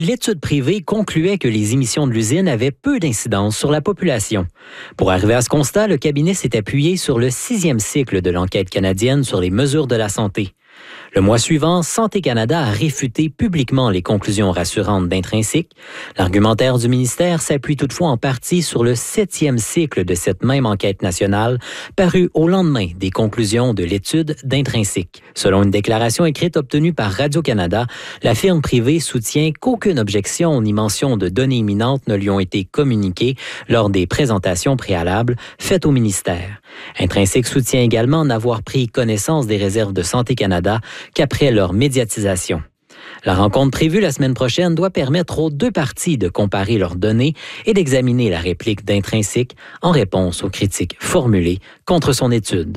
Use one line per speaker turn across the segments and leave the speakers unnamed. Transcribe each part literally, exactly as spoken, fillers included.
L'étude privée concluait que les émissions de l'usine avaient peu d'incidence sur la population. Pour arriver à ce constat, le cabinet s'est appuyé sur le sixième cycle de l'enquête canadienne sur les mesures de la santé. Le mois suivant, Santé Canada a réfuté publiquement les conclusions rassurantes d'Intrinsèque. L'argumentaire du ministère s'appuie toutefois en partie sur le septième cycle de cette même enquête nationale, paru au lendemain des conclusions de l'étude d'Intrinsèque. Selon une déclaration écrite obtenue par Radio-Canada, la firme privée soutient qu'aucune objection ni mention de données imminentes ne lui ont été communiquées lors des présentations préalables faites au ministère. Intrinsèque soutient également n'avoir pris connaissance des réserves de Santé Canada qu'après leur médiatisation. La rencontre prévue la semaine prochaine doit permettre aux deux parties de comparer leurs données et d'examiner la réplique d'Intrinsèque en réponse aux critiques formulées contre son étude.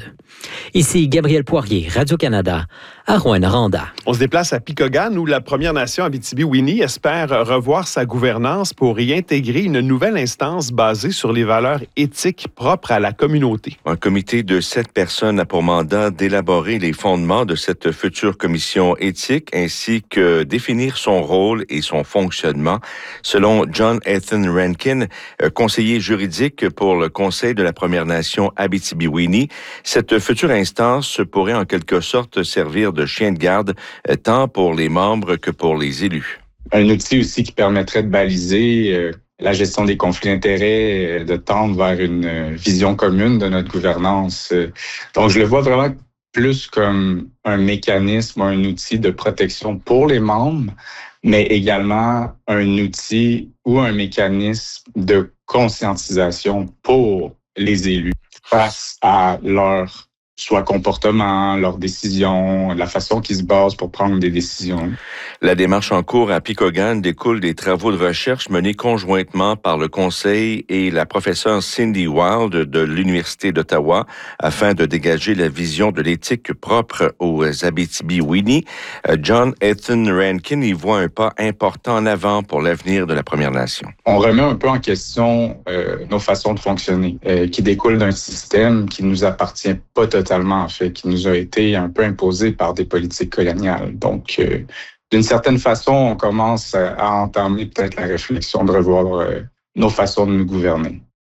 Ici Gabriel Poirier, Radio-Canada, à Rouyn-Noranda.
On se déplace à Picogan où la Première Nation Abitibi-Winnie espère revoir sa gouvernance pour y intégrer une nouvelle instance basée sur les valeurs éthiques propres à la communauté.
Un comité de sept personnes a pour mandat d'élaborer les fondements de cette future commission éthique ainsi que définir son rôle et son fonctionnement. Selon John Ethan Rankin, conseiller juridique pour le Conseil de la Première Nation Abitibi-Winnie, cette future instance pourrait en quelque sorte servir de chien de garde tant pour les membres que pour les élus.
Un outil aussi qui permettrait de baliser euh, la gestion des conflits d'intérêts, euh, de tendre vers une euh, vision commune de notre gouvernance. Euh, donc, je le vois vraiment plus comme un mécanisme, un outil de protection pour les membres, mais également un outil ou un mécanisme de conscientisation pour les élus face à leur soit comportement, leurs décisions, la façon qu'ils se basent pour prendre des décisions.
La démarche en cours à Picogan découle des travaux de recherche menés conjointement par le Conseil et la professeure Cindy Wild de l'Université d'Ottawa afin de dégager la vision de l'éthique propre aux Abitibi-Winnie. John Ethan Rankin y voit un pas important en avant pour l'avenir de la Première Nation.
On remet un peu en question euh, nos façons de fonctionner, euh, qui découlent d'un système qui nous appartient pas totalement. Totalement, en fait, qui nous a été un peu imposé par des politiques coloniales. Donc, euh, d'une certaine façon, on commence à, à entamer peut-être la réflexion de revoir euh, nos façons de nous gouverner.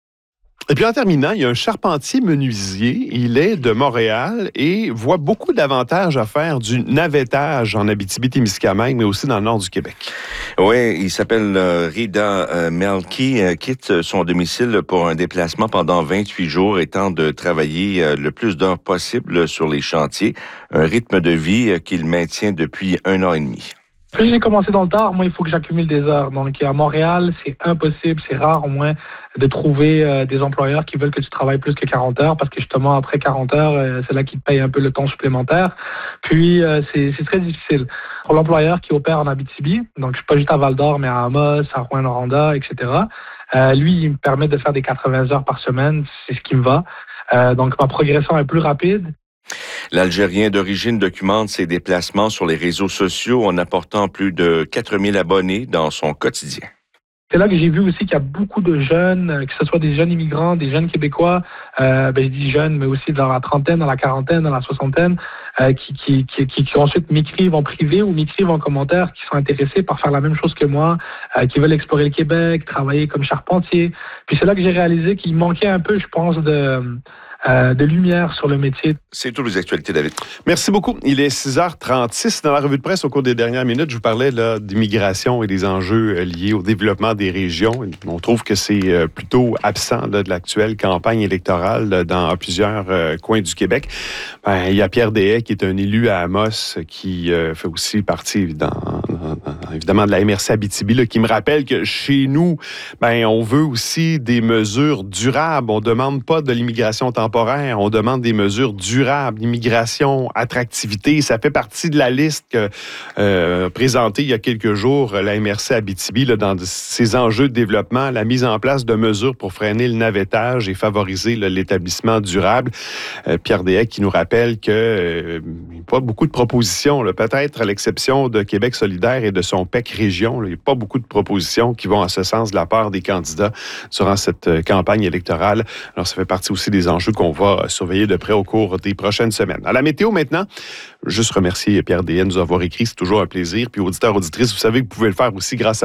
Et puis en terminant, il y a un charpentier menuisier, il est de Montréal et voit beaucoup d'avantages à faire du navettage en Abitibi-Témiscamingue, mais aussi dans le nord du Québec.
Oui, il s'appelle euh, Rida euh, Melki, euh, quitte son domicile pour un déplacement pendant vingt-huit jours et tente de travailler euh, le plus d'heures possible sur les chantiers, un rythme de vie euh, qu'il maintient depuis un an et demi.
Plus j'ai commencé dans le tard, moi, il faut que j'accumule des heures. Donc, à Montréal, c'est impossible, c'est rare au moins de trouver euh, des employeurs qui veulent que tu travailles plus que quarante heures parce que justement, après quarante heures, euh, c'est là qu'ils te payent un peu le temps supplémentaire. Puis, euh, c'est, c'est très difficile. Pour l'employeur qui opère en Abitibi, donc je suis pas juste à Val-d'Or, mais à Amos, à Rouyn-Noranda, et cetera, euh, lui, il me permet de faire des quatre-vingts heures par semaine, c'est ce qui me va. Euh, donc, ma progression est plus rapide.
L'Algérien d'origine documente ses déplacements sur les réseaux sociaux en apportant plus de quatre mille abonnés dans son quotidien.
C'est là que j'ai vu aussi qu'il y a beaucoup de jeunes, que ce soit des jeunes immigrants, des jeunes Québécois, euh, ben je dis jeunes, mais aussi dans la trentaine, dans la quarantaine, dans la soixantaine, euh, qui, qui, qui, qui, qui ensuite m'écrivent en privé ou m'écrivent en commentaire, qui sont intéressés par faire la même chose que moi, euh, qui veulent explorer le Québec, travailler comme charpentier. Puis c'est là que j'ai réalisé qu'il manquait un peu, je pense, de... Euh, de lumière sur le métier.
C'est toutes les actualités, David.
Merci beaucoup. Il est six heures trente-six. Dans la revue de presse, au cours des dernières minutes, je vous parlais là, d'immigration et des enjeux liés au développement des régions. On trouve que c'est plutôt absent là, de l'actuelle campagne électorale là, dans plusieurs euh, coins du Québec. Ben, il y a Pierre Deshaies, qui est un élu à Amos, qui euh, fait aussi partie, dans, dans, dans, évidemment, de la M R C Abitibi, là, qui me rappelle que chez nous, ben, on veut aussi des mesures durables. On ne demande pas de l'immigration temporaire. On demande des mesures durables, immigration, attractivité. Ça fait partie de la liste que euh, présentée il y a quelques jours la M R C Abitibi là, dans ses enjeux de développement, la mise en place de mesures pour freiner le navettage et favoriser là, l'établissement durable. Euh, Pierre Deshaies qui nous rappelle que euh, pas beaucoup de propositions. Là. Peut-être à l'exception de Québec solidaire et de son P E C région, là, il n'y a pas beaucoup de propositions qui vont en ce sens de la part des candidats durant cette euh, campagne électorale. Alors, ça fait partie aussi des enjeux qu'on va surveiller de près au cours des prochaines semaines. À la météo maintenant, juste remercier Pierre Déhaye de nous avoir écrit. C'est toujours un plaisir. Puis auditeurs, auditrices, vous savez que vous pouvez le faire aussi grâce à